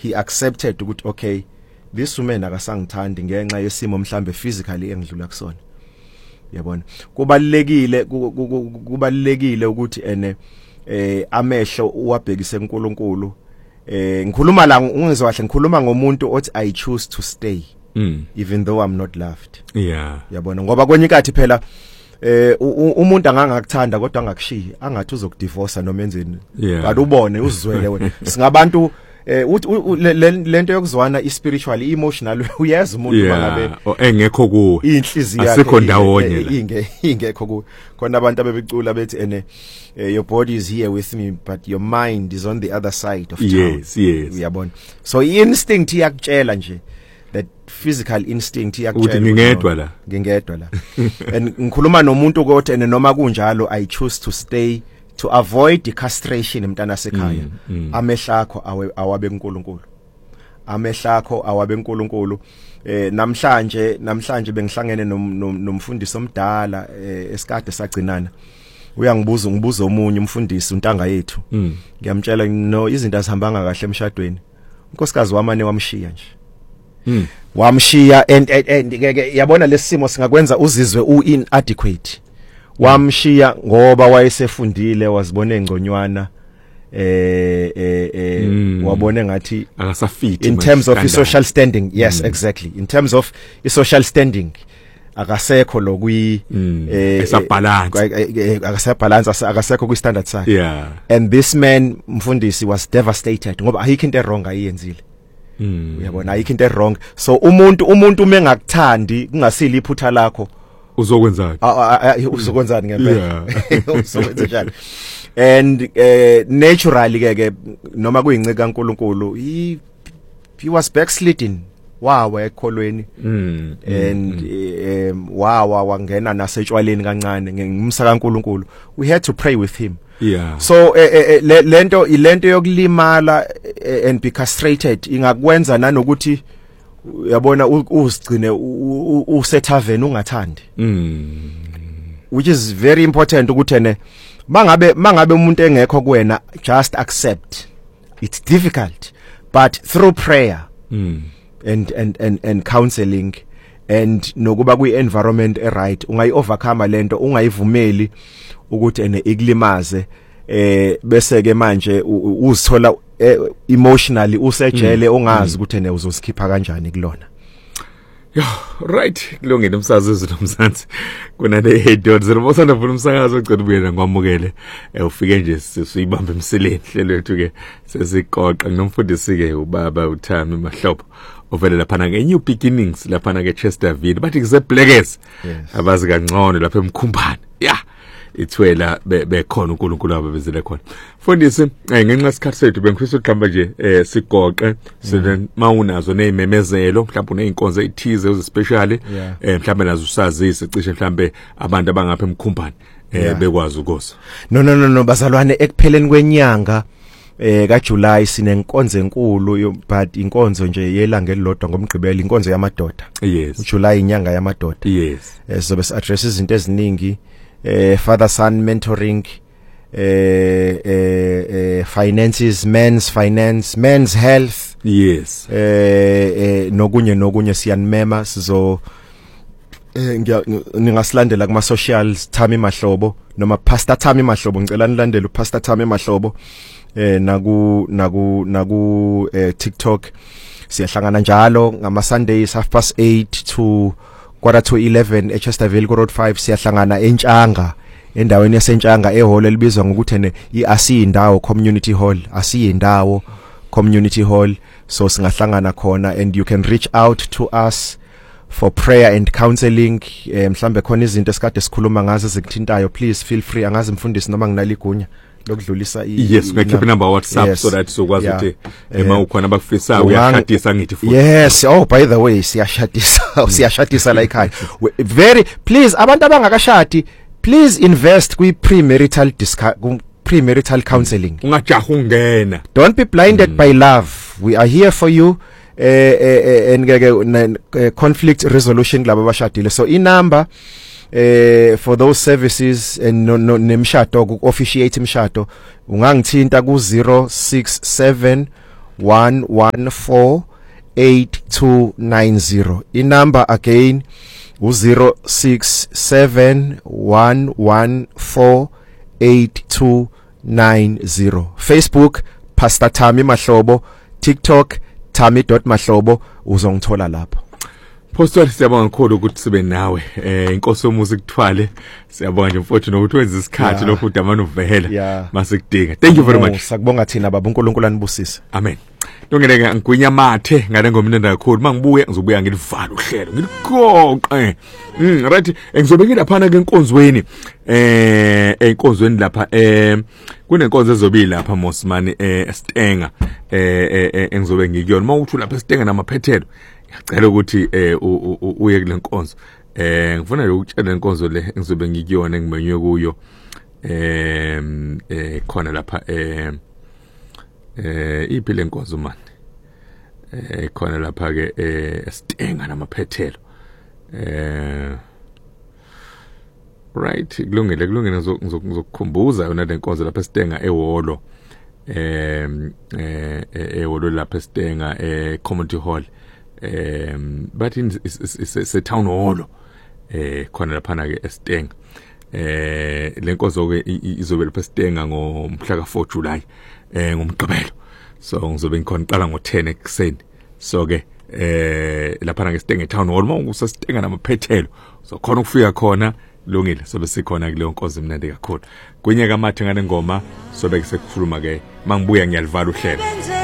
he accepted ukuthi okay, this woman akasangithandi ngenxa yesimo mhlambe physically engidlula kusona. Yabona, kubalekile ukuthi amehlo uwabhekise kuNkulunkulu. Ngikhuluma la ungizwa kahle, ngikhuluma ngomuntu othi I choose to stay even though I'm not loved. Yabona, ngoba kwenye inkathi phela umuntu angangakuthanda kodwa angakushiya, angathi uzokudivorce noma enzeni. But ubone uzizwele wena. Singabantu lento yokuzwana spiritually, emotional, uyazi umuntu bangabe engekho kuwe, inhliziyo yakhe asikho ndawonye ingekho kuwe. Khona abantu abebicula bethi your body is here with me but your mind is on the other side of town. Yes. Uyabona, so instinct iyakutshela nje, that physical instinct iyakutshela ngingedwa la and ngikhuluma nomuntu kodwa noma kunjalo I choose to stay to avoid the castration emntana sekhaya. Amehlakho awabe kuNkulunkulu, amehlakho awabe kuNkulunkulu. Namhlanje bengihlangene nomfundisi omdala esikade sagcinana. Ngibuza omunye umfundisi untanga yethu, ngiyamtshela no izinto azihambanga kahle emshadweni. Unkosikazi wamane wamshiya nje. Wamshiya and yabona lesimo singakwenza uzizwe inadequate. Wamshiya ngoba wayesefundile, wazibona engconywana, wabone ngathi akasafiti in terms of social standing. Yes, exactly, in terms of social standing akasekho lokwi akasabalance, akasekho kwi standard sakhe. And this man mfundisi was devastated ngoba ayikho into wrong ayiyenzile. Uyabona, ayikho into wrong. So umuntu mengakuthandi kungasile iphutha lakho, uzokwenzani? Uzokwenzani ngempela? Uzokwenza njani? And naturally ke noma kuyincika kaNkulunkulu, he was backsliding, wawa ekholweni, and wangena nasetshwaleni kancane ngimsa kaNkulunkulu. We had to pray with him. So lento yokulimala and be castrated ingakwenza nanokuthi uyabona uzigcine usethaven ungathandi, which is very important ukuthi mangabe umuntu engekho kuwena, just accept. It's difficult, but through prayer and counseling and nokuba kwi-environment right ungayi overcome lento, ungayivumeli ukuthi ikulimaze. Bese ke manje uzithola emotionally usejele, ungazi ukuthi uzozikhipha kanjani kulona. Right, kulungile umsakazo nomzansi kunale headot 0 vula umsakazo ocela ubuyela ngwamukele ufike nje sisibambe emsileni hlelo lethu ke sesiqoqa nomfundisi ke ubaba uThami Mahlobo ovela lapha na ke New Beginnings lapha na ke Chesterfield, bathi kuzeblekes abazi kangcono lapha emkhumbane. Ithwela bekhona uNkulunkulu ababezele khona. Mfundisi, ngenxa isikhathi sethu bengifisa ukuhamba nje sigoqe mawunazo nezimemezelo, mhlawumbe uneinkonzo ezithize ezespecially, mhlawumbe nazo usazise cishe mhlawumbe abantu abangapha emkhumbane bekwazi ukuza. No bazalwane, ekupheleni kwenyanga kaJuly sinenkonzo enkulu, but inkonzo nje yelanga elilodwa ngomgqibelo, inkonzo yamadoda. uJuly inyanga yamadoda. So bese address izinto eziningi, father son mentoring, finances, men's finance, men's health. Nokunye siyanimema sizo ningasilandela kuma socials Thami Mahlobo noma Pastor Thami Mahlobo, ngicela nilandele uPastor Thami Mahlobo naku TikTok. Siyahlangana njalo ngama Sundays 8:30 to 11:15 eChesterville ku Road 5. Siyahlangana eNtshanga, endaweni yaseNtshanga ehall elibizwa ngokuthi iAsiyindawo Community Hall, Asiyindawo Community Hall. So singahlangana khona, and you can reach out to us for prayer and counseling. Mhlambe khona izinto esikade sikhuluma ngazo ezikuthintayo, please feel free. Angazi mfundisi noma nginaligunya lokudlulisa ungakhipha number WhatsApp so that sokwazi ukuthi ema ukhona abakufisa uyashadisa ngithi futhi. By the way siyashadisa la ekhaya. Very please, abantu abangakashadi, please invest kwi premarital counseling. Ungajaha ungena. Don't be blinded by love. We are here for you. And conflict resolution laba bashadile. So inamba for those services and nemshado, officiate imshado, ungangithinta ku 067 1148290. Inumber again 0671148290. Facebook Pastor Thami Mahlobo, TikTok Thami.mahlobo, uzongithola lapho. Pastor siyabonga kakhulu ukuthi sibe nawe inkosi yomusa kuthwale siyabonga nje mfowethu nokuthi wenza isikhathi lokhu udamana uvela masikudinga. Thank you very much. Sakubonga thina baba uNkulunkulu anibusise. Amen. Ntongeleke ngikwenyamathe ngale ngomnenda kakhulu mangibuye ngizobuya ngilivala uhlelo ngiligoqe. Right ngizobe ngilaphana ke enkonzweni enkonzweni lapha kunenkonzo ezobili lapha Mosman eStenga engizobe ngikuyona mawuthi lapha eStenga namaphethelo ngicela ukuthi uye kule nkonzo ngifuna nje ukutshela inkonzo le ngizobe ngikuyona engimenywe kuyo khona lapha iphile inkonzo manje khona lapha ke eStenga namaphethelo right kulungile ngizokukhumbuza yona le nkonzo lapha eStenga eholo eholo lapha eStenga community hall but it's a town hall khona lapha ke eStenga le nkonzo ke izobe lapha eStenga ngomhla ka4 July ngomgqibelo so ngizobe ngikhona qala ngo10 ekseni so ke lapha ke eStenga town hall mawuseStenga namaphethelo so khona ukufika khona lungile sobe sikhona kuleyo nkonzo emnandi kakhulu kwenyeka amathe ngale ngoma sobe sekukhuluma ke mangibuya ngiyalivala uhlelo.